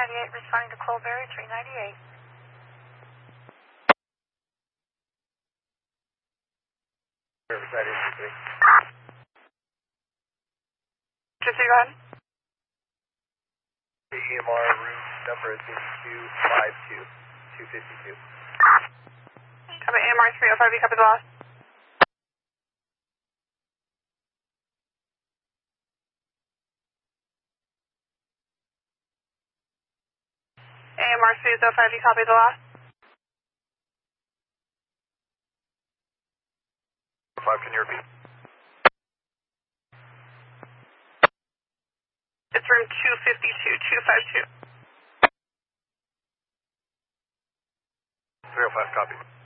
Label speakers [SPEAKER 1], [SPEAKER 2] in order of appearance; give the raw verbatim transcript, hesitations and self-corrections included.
[SPEAKER 1] ninety-eight, responding to Colberry, three ninety-eight.
[SPEAKER 2] Riverside eighty-three.
[SPEAKER 3] Just so you go ahead.
[SPEAKER 2] The E M R room number is two five two, two fifty-two.
[SPEAKER 3] Copy, A M R three oh five, you copy the loss. A M R three oh five, you copy the loss.
[SPEAKER 2] five, can you repeat?
[SPEAKER 3] It's room two fifty-two, two five two.
[SPEAKER 2] three oh five, copy.